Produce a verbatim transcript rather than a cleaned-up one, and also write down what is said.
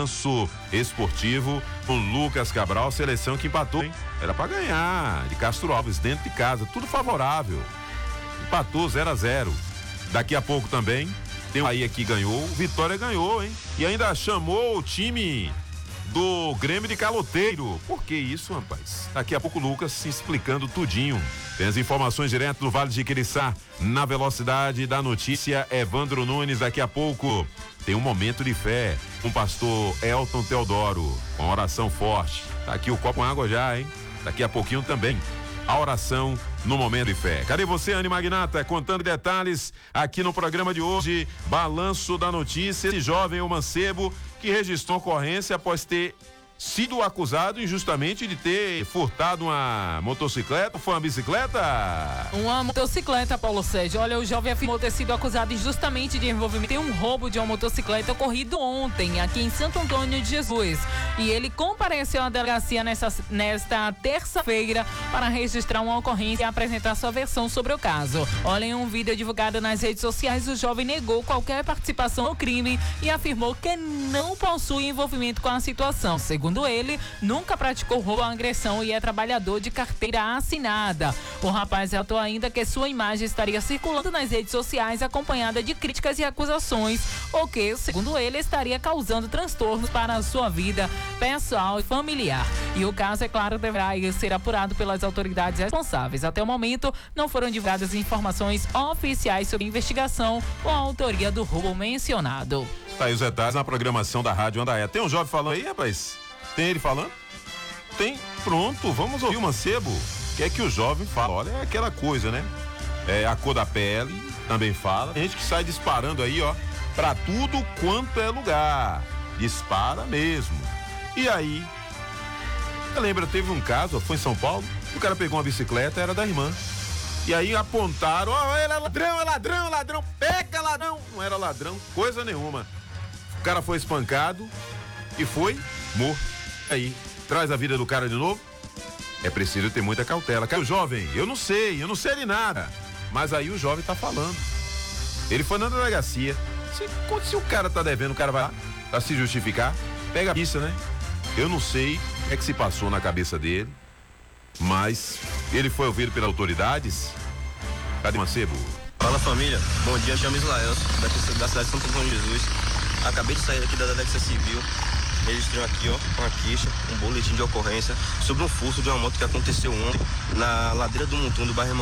balanço esportivo com Lucas Cabral, seleção que empatou, hein? Era pra ganhar, de Castro Alves, dentro de casa, tudo favorável. Empatou zero a zero. Daqui a pouco também, tem o Bahia que ganhou, o Vitória ganhou, hein? E ainda chamou o time do Grêmio de caloteiro. Por que isso, rapaz? Daqui a pouco o Lucas se explicando tudinho. Tem as informações direto do Vale de Quiriçá, na velocidade da notícia, Evandro Nunes. Daqui a pouco tem um momento de fé com o pastor Elton Teodoro, com oração forte. Tá aqui o copo com água já, hein? Daqui a pouquinho também a oração no momento de fé. Cadê você, Anny Magnata? Contando detalhes aqui no programa de hoje. Balanço da notícia. Esse jovem, o mancebo, que registrou ocorrência após ter sido acusado injustamente de ter furtado uma motocicleta. Foi uma bicicleta? Uma motocicleta, Paulo Sérgio. Olha, o jovem afirmou ter sido acusado injustamente de envolvimento em um roubo de uma motocicleta ocorrido ontem, aqui em Santo Antônio de Jesus. E ele compareceu à delegacia nesta, nesta terça-feira para registrar uma ocorrência e apresentar sua versão sobre o caso. Olha, em um vídeo divulgado nas redes sociais, o jovem negou qualquer participação no crime e afirmou que não possui envolvimento com a situação. Segundo ele, nunca praticou roubo ou agressão e é trabalhador de carteira assinada. O rapaz relatou ainda que sua imagem estaria circulando nas redes sociais acompanhada de críticas e acusações, o que, segundo ele, estaria causando transtornos para a sua vida pessoal e familiar. E o caso, é claro, deverá ser apurado pelas autoridades responsáveis. Até o momento, não foram divulgadas informações oficiais sobre a investigação ou a autoria do roubo mencionado. Tá aí os detalhes na programação da Rádio Andaé. Tem um jovem falando aí, rapaz? Tem ele falando? Tem. Pronto, vamos ouvir o mancebo. O que é que o jovem fala? Olha, é aquela coisa, né? É a cor da pele, também fala. Tem gente que sai disparando aí, ó, pra tudo quanto é lugar. Dispara mesmo. E aí, lembra, teve um caso, foi em São Paulo, o cara pegou uma bicicleta, era da irmã. E aí apontaram, ó, oh, ele é ladrão, é ladrão, é ladrão, pega ladrão. Não era ladrão, coisa nenhuma. O cara foi espancado e foi morto. Aí, traz a vida do cara de novo. É preciso ter muita cautela. O jovem, eu não sei, eu não sei de nada. Mas aí o jovem tá falando. Ele foi na delegacia. Se, se o cara tá devendo, o cara vai lá pra se justificar, pega a pista, né? Eu não sei o que é que se passou na cabeça dele, mas ele foi ouvido pelas autoridades. Cadê o mancebo? Fala, família, bom dia, chamo Israel, da, da cidade de Santo Antônio de Jesus. Acabei de sair aqui da Delegacia Civil, registrei aqui, ó, uma queixa, um boletim de ocorrência sobre um furto de uma moto que aconteceu ontem na ladeira do Mutum do bairro